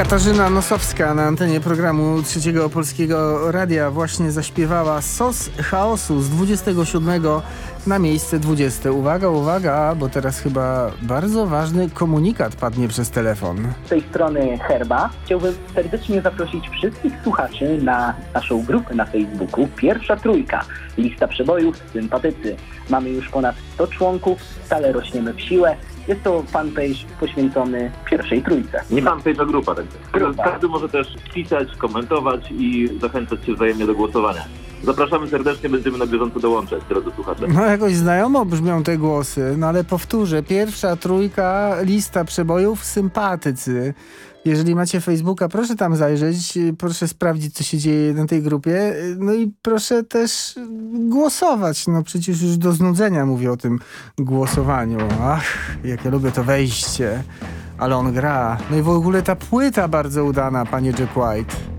Katarzyna Nosowska na antenie programu Trzeciego Polskiego Radia właśnie zaśpiewała Sos chaosu z 27 na miejsce 20. Uwaga, uwaga, bo teraz chyba bardzo ważny komunikat padnie przez telefon. Z tej strony Herba. Chciałbym serdecznie zaprosić wszystkich słuchaczy na naszą grupę na Facebooku Pierwsza Trójka. Lista przebojów, sympatycy. Mamy już ponad 100 członków, stale rośniemy w siłę. Jest to fanpage poświęcony pierwszej trójce. Nie fanpage, a grupa. Tak. Grupa. Każdy może też pisać, komentować i zachęcać się wzajemnie do głosowania. Zapraszamy serdecznie, będziemy na bieżąco dołączać, drodzy słuchacze. No jakoś znajomo brzmią te głosy, no ale powtórzę, Pierwsza Trójka, lista przebojów, sympatycy. Jeżeli macie Facebooka, proszę tam zajrzeć, proszę sprawdzić, co się dzieje na tej grupie, no i proszę też głosować. No przecież już do znudzenia mówię o tym głosowaniu. Ach, jak ja lubię to wejście, ale on gra. No i w ogóle ta płyta bardzo udana, panie Jack White.